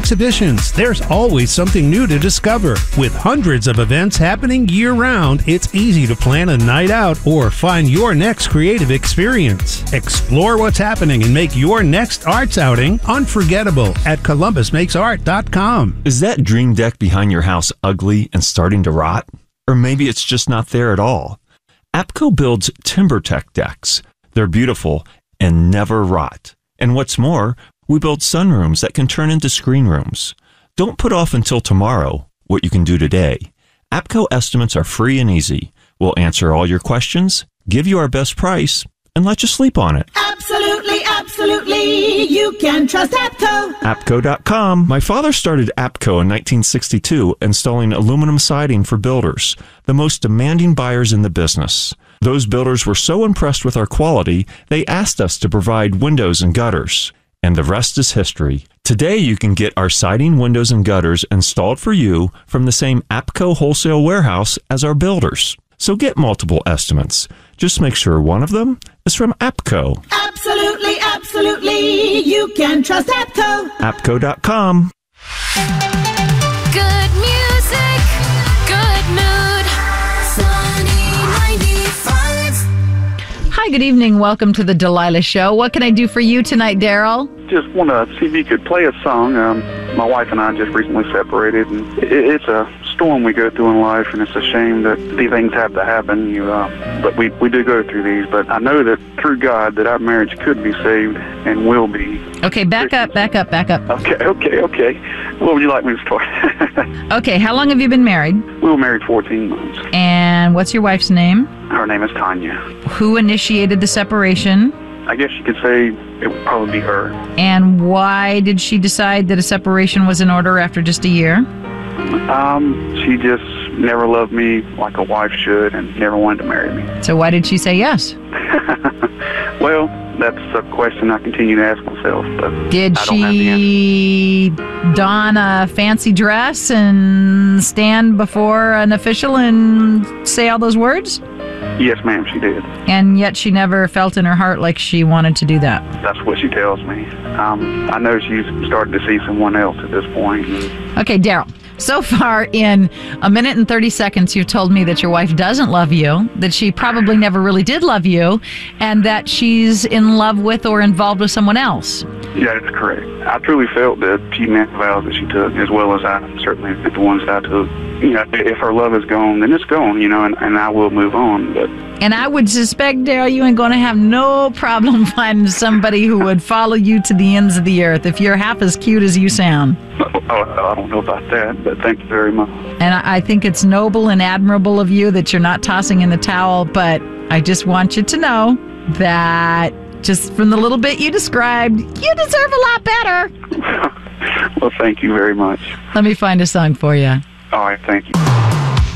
exhibitions. There's always something new to discover. With hundreds of events happening year-round, it's easy to plan a night out or find your next creative experience. Explore what's happening and make your next arts outing unforgettable at columbusmakesart.com. Is that dream deck behind your house ugly and starting to rot? Or maybe it's just not there at all. APCO builds TimberTech decks. They're beautiful and never rot. And what's more, we build sunrooms that can turn into screen rooms. Don't put off until tomorrow what you can do today. APCO estimates are free and easy. We'll answer all your questions, give you our best price, and let you sleep on it. Absolutely, absolutely. You can trust APCO. APCO.com. My father started APCO in 1962, installing aluminum siding for builders, the most demanding buyers in the business. Those builders were so impressed with our quality, they asked us to provide windows and gutters. And the rest is history. Today, you can get our siding, windows, and gutters installed for you from the same APCO wholesale warehouse as our builders. So get multiple estimates. Just make sure one of them is from APCO. Absolutely, absolutely. You can trust APCO. APCO.com. Good music, good mood. Sunny 95. Hi, good evening. Welcome to the Delilah Show. What can I do for you tonight, Daryl? Just want to see if you could play a song. My wife and I just recently separated, and it's a storm we go through in life, and it's a shame that these things have to happen. But we do go through these. But I know that through God that our marriage could be saved and will be. Okay, back up. Okay. What would you like me to start? Okay, how long have you been married? We were married 14 months. And what's your wife's name? Her name is Tanya. Who initiated the separation? I guess you could say it would probably be her. And why did she decide that a separation was in order after just a year? She just never loved me like a wife should and never wanted to marry me. So why did she say yes? Well, that's a question I continue to ask myself. But Did I don't have the answer. she don a fancy dress and stand before an official and say all those words? Yes, ma'am, she did. And yet she never felt in her heart like she wanted to do that. That's what she tells me. I know she's started to see someone else at this point. Okay, Daryl. So far, in a minute and 30 seconds, you've told me that your wife doesn't love you, that she probably never really did love you, and that she's in love with or involved with someone else. Yeah, that's correct. I truly felt that she meant the vows that she took, as well as I certainly meant the ones that I took. You know, if her love is gone, then it's gone, you know, and I will move on. But And I would suspect, Daryl, you ain't going to have no problem finding somebody who would follow you to the ends of the earth if you're half as cute as you sound. I don't know about that, but thank you very much. And I think it's noble and admirable of you that you're not tossing in the towel, but I just want you to know that just from the little bit you described, you deserve a lot better. Well, thank you very much. Let me find a song for you. All right, thank you.